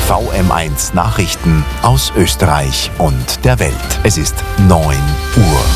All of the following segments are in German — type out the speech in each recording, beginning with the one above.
VM1 Nachrichten aus Österreich und der Welt. Es ist 9 Uhr.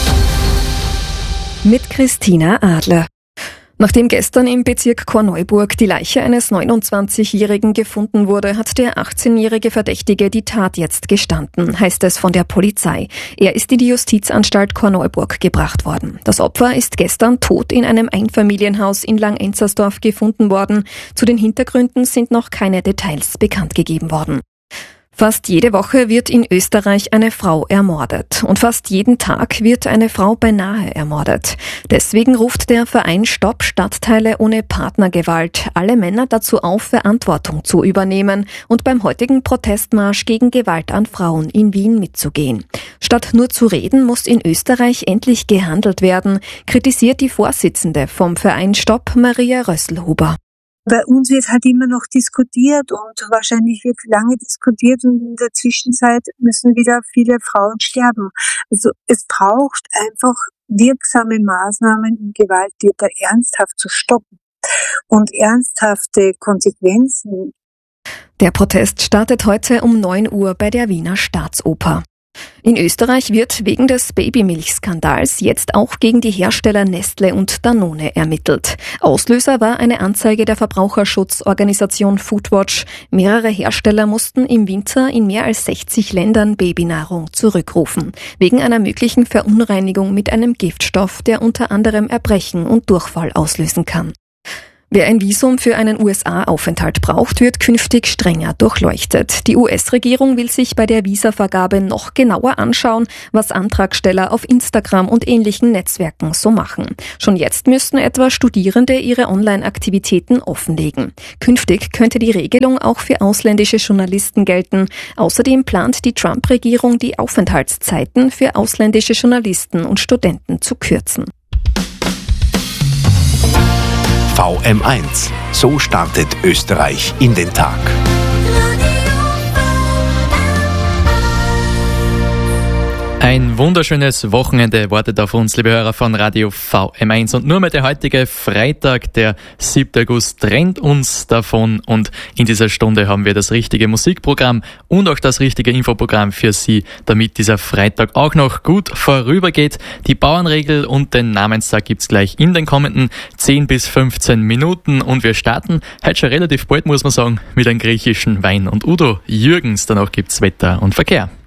Mit Christina Adler. Nachdem gestern im Bezirk Korneuburg die Leiche eines 29-Jährigen gefunden wurde, hat der 18-jährige Verdächtige die Tat jetzt gestanden, heißt es von der Polizei. Er ist in die Justizanstalt Korneuburg gebracht worden. Das Opfer ist gestern tot in einem Einfamilienhaus in Langenzersdorf gefunden worden. Zu den Hintergründen sind noch keine Details bekannt gegeben worden. Fast jede Woche wird in Österreich eine Frau ermordet und fast jeden Tag wird eine Frau beinahe ermordet. Deswegen ruft der Verein Stopp Stadtteile ohne Partnergewalt alle Männer dazu auf, Verantwortung zu übernehmen und beim heutigen Protestmarsch gegen Gewalt an Frauen in Wien mitzugehen. Statt nur zu reden, muss in Österreich endlich gehandelt werden, kritisiert die Vorsitzende vom Verein Stopp, Maria Rösselhuber. Bei uns wird halt immer noch diskutiert und wahrscheinlich wird lange diskutiert und in der Zwischenzeit müssen wieder viele Frauen sterben. Also es braucht einfach wirksame Maßnahmen, um Gewalttäter ernsthaft zu stoppen und ernsthafte Konsequenzen. Der Protest startet heute um 9 Uhr bei der Wiener Staatsoper. In Österreich wird wegen des Babymilchskandals jetzt auch gegen die Hersteller Nestle und Danone ermittelt. Auslöser war eine Anzeige der Verbraucherschutzorganisation Foodwatch. Mehrere Hersteller mussten im Winter in mehr als 60 Ländern Babynahrung zurückrufen, wegen einer möglichen Verunreinigung mit einem Giftstoff, der unter anderem Erbrechen und Durchfall auslösen kann. Wer ein Visum für einen USA-Aufenthalt braucht, wird künftig strenger durchleuchtet. Die US-Regierung will sich bei der Visavergabe noch genauer anschauen, was Antragsteller auf Instagram und ähnlichen Netzwerken so machen. Schon jetzt müssten etwa Studierende ihre Online-Aktivitäten offenlegen. Künftig könnte die Regelung auch für ausländische Journalisten gelten. Außerdem plant die Trump-Regierung, die Aufenthaltszeiten für ausländische Journalisten und Studenten zu kürzen. VM1. So startet Österreich in den Tag. Ein wunderschönes Wochenende wartet auf uns, liebe Hörer von Radio VM1. Und nur mehr der heutige Freitag, der 7. August, trennt uns davon. Und in dieser Stunde haben wir das richtige Musikprogramm und auch das richtige Infoprogramm für Sie, damit dieser Freitag auch noch gut vorübergeht. Die Bauernregel und den Namenstag gibt's gleich in den kommenden 10 bis 15 Minuten. Und wir starten heute schon relativ bald, muss man sagen, mit einem griechischen Wein. Und Udo Jürgens, danach gibt's Wetter und Verkehr.